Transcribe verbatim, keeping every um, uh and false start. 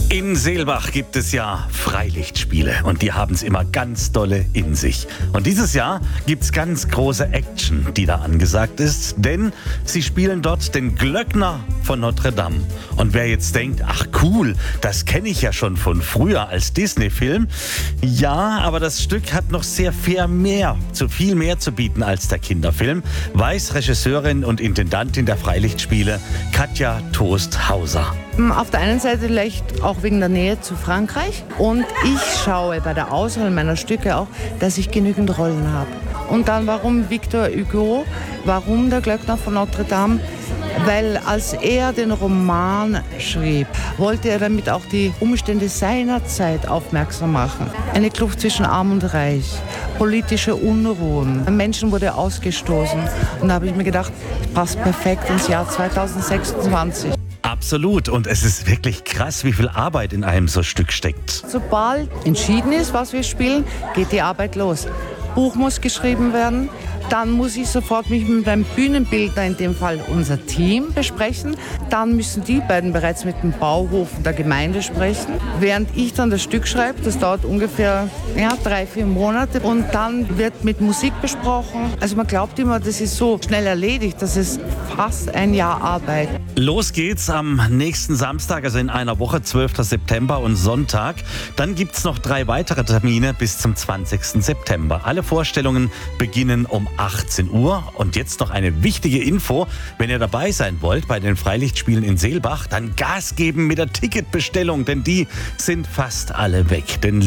In Seelbach gibt es ja Freilichtspiele und die haben es immer ganz dolle in sich. Und dieses Jahr gibt es ganz große Action, die da angesagt ist, denn sie spielen dort den Glöckner von Notre Dame. Und wer jetzt denkt, ach cool, das kenne ich ja schon von früher als Disney-Film. Ja, aber das Stück hat noch sehr viel mehr, zu viel mehr zu bieten als der Kinderfilm, weiß Regisseurin und Intendantin der Freilichtspiele Katja Toast-Hauser. Auf der einen Seite vielleicht auch wegen der Nähe zu Frankreich und ich schaue bei der Auswahl meiner Stücke auch, dass ich genügend Rollen habe. Und dann warum Victor Hugo, warum der Glöckner von Notre Dame? Weil als er den Roman schrieb, wollte er damit auch die Umstände seiner Zeit aufmerksam machen. Eine Kluft zwischen Arm und Reich, politische Unruhen, Menschen wurde ausgestoßen. Und da habe ich mir gedacht, das passt perfekt ins Jahr zweitausendsechsundzwanzig. Absolut. Und es ist wirklich krass, wie viel Arbeit in einem so Stück steckt. Sobald entschieden ist, was wir spielen, geht die Arbeit los. Buch muss geschrieben werden. Dann muss ich sofort mich mit einem Bühnenbildner, in dem Fall unser Team, besprechen. Dann müssen die beiden bereits mit dem Bauhof der Gemeinde sprechen. Während ich dann das Stück schreibe, das dauert ungefähr ja, drei, vier Monate. Und dann wird mit Musik besprochen. Also man glaubt immer, das ist so schnell erledigt. Das ist fast ein Jahr Arbeit. Los geht's am nächsten Samstag, also in einer Woche, zwölften September und Sonntag. Dann gibt's noch drei weitere Termine bis zum zwanzigsten September. Alle Vorstellungen beginnen um achtzehn Uhr. Und jetzt noch eine wichtige Info. Wenn ihr dabei sein wollt bei den Freilichtspielen in Seelbach, dann Gas geben mit der Ticketbestellung, denn die sind fast alle weg. Den